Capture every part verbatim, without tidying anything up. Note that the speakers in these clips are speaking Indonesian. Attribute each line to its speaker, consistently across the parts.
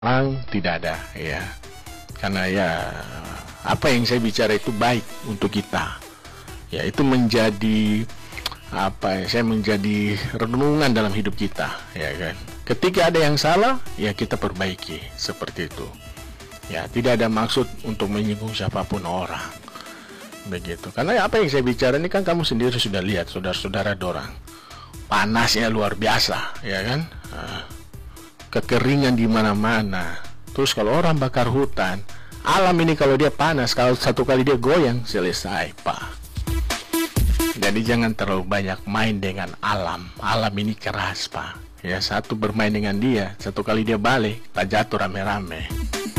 Speaker 1: Memang tidak ada ya, karena ya apa yang saya bicara itu baik untuk kita ya, itu menjadi apa ya, saya menjadi renungan dalam hidup kita ya kan. Ketika ada yang salah ya kita perbaiki seperti itu ya, tidak ada maksud untuk menyinggung siapapun orang begitu, karena ya, apa yang saya bicara ini kan kamu sendiri sudah lihat, saudara-saudara dorang panasnya luar biasa ya kan. Nah, kekeringan di mana-mana. Terus kalau orang bakar hutan, alam ini kalau dia panas, kalau satu kali dia goyang, selesai pak. Jadi jangan terlalu banyak main dengan alam. Alam ini keras pak. Ya, satu bermain dengan dia, satu kali dia balik, tak jatuh rame-rame.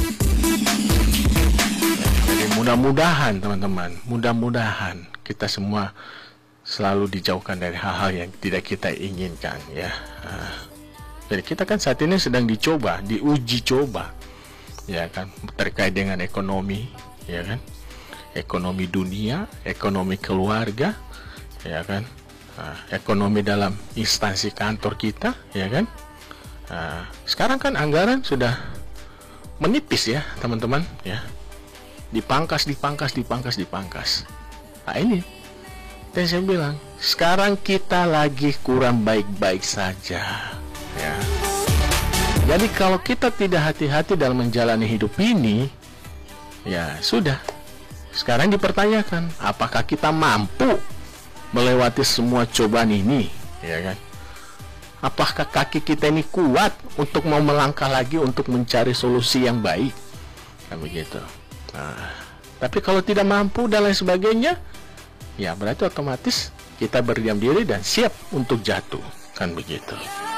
Speaker 1: Jadi mudah-mudahan teman-teman, mudah-mudahan kita semua selalu dijauhkan dari hal-hal yang tidak kita inginkan ya. Nah, jadi kita kan saat ini sedang dicoba, diuji coba, ya kan, terkait dengan ekonomi, ya kan, ekonomi dunia, ekonomi keluarga, ya kan, nah, ekonomi dalam instansi kantor kita, ya kan. Nah, sekarang kan anggaran sudah menipis ya, teman-teman, ya, dipangkas, dipangkas, dipangkas, dipangkas. Nah ini, dan saya bilang, sekarang kita lagi kurang baik-baik saja. Ya. Jadi kalau kita tidak hati-hati dalam menjalani hidup ini, ya sudah. Sekarang dipertanyakan, apakah kita mampu melewati semua cobaan ini, ya kan? Apakah kaki kita ini kuat untuk mau melangkah lagi untuk mencari solusi yang baik, kan begitu. Nah, tapi kalau tidak mampu dan lain sebagainya, ya berarti otomatis kita berdiam diri dan siap untuk jatuh, kan begitu.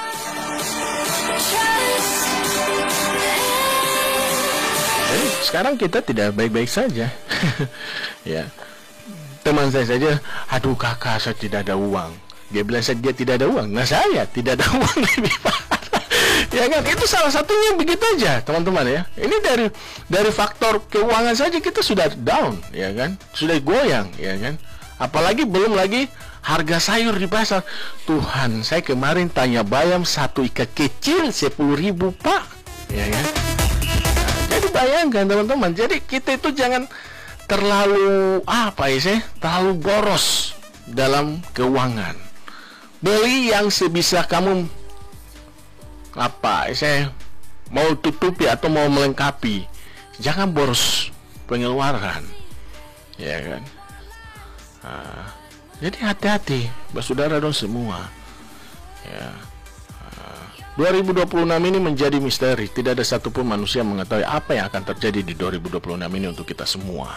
Speaker 1: Jadi sekarang kita tidak baik-baik saja. Ya, teman saya saja, aduh kakak saya tidak ada uang. Dia bilang saya dia tidak ada uang. Nah saya tidak ada uang lebih parah. Ya kan, itu salah satunya begitu aja teman-teman ya. Ini dari dari faktor keuangan saja kita sudah down, ya kan, sudah goyang, ya kan. Apalagi belum lagi harga sayur di pasar. Tuhan, saya kemarin tanya bayam satu ikat kecil sepuluh ribu pak, ya kan. Jadi bayangkan teman-teman, jadi kita itu jangan terlalu apa ya sih, terlalu boros dalam keuangan. Beli yang sebisa kamu apa ya sih, mau tutupi atau mau melengkapi. Jangan boros pengeluaran, ya kan. Nah, jadi hati-hati, saudara dong semua. Ya. dua ribu dua puluh enam ini menjadi misteri. Tidak ada satupun manusia yang mengetahui apa yang akan terjadi di dua ribu dua puluh enam ini untuk kita semua.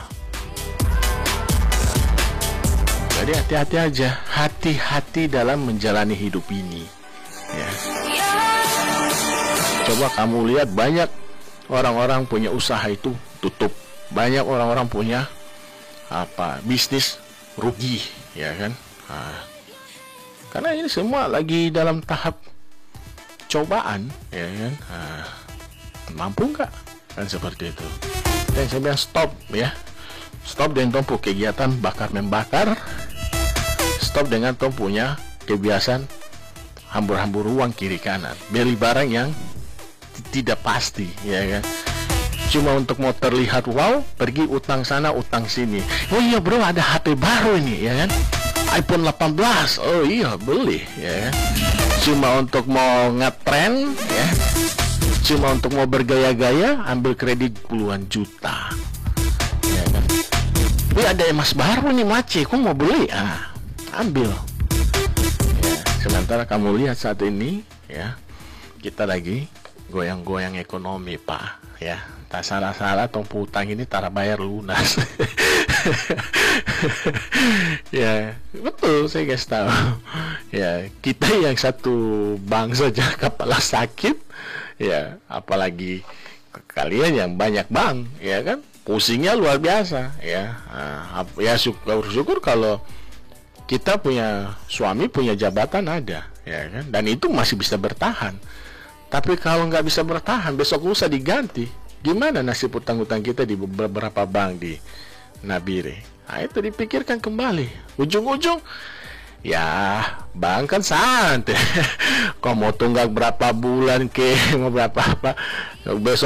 Speaker 1: Jadi hati-hati aja, hati-hati dalam menjalani hidup ini. Ya. Coba kamu lihat, banyak orang-orang punya usaha itu tutup, banyak orang-orang punya apa bisnis rugi, ya kan? Nah, karena ini semua lagi dalam tahap cobaan, ya kan. Nah, mampu nggak kan seperti itu. Dan saya bilang stop ya, stop dengan tompu kegiatan bakar membakar, stop dengan tompunya kebiasaan hambur-hambur uang kiri kanan, beli barang yang tidak pasti, ya kan. Cuma untuk mau terlihat wow, pergi utang sana utang sini. Oh iya bro, ada H P baru ini, ya kan, iPhone delapan belas. Oh iya beli, ya kan. Cuma untuk mau ngetren, ya, cuma untuk mau bergaya-gaya, ambil kredit puluhan juta, ya kan. Tapi ada emas baru nih mace, kok mau beli? Ah, ambil. Ya, sementara kamu lihat saat ini, ya, kita lagi goyang-goyang ekonomi pak, ya. Tak salah-salah tompu utang ini tara bayar lunas. Ya betul, saya kasih tahu. Ya, kita yang satu bank saja kepala sakit, ya apalagi kalian yang banyak bank, ya kan, pusingnya luar biasa, ya. Nah, ya syukur-syukur kalau kita punya suami, punya jabatan ada, ya kan, dan itu masih bisa bertahan. Tapi kalau nggak bisa bertahan, besok lusa diganti. Gimana nasib utang-utang kita di beberapa bank di Nabire? Nah itu dipikirkan kembali. Ujung-ujung Ya, bang kan santai. Kau mau tunggak berapa bulan ke, mau berapa apa, besok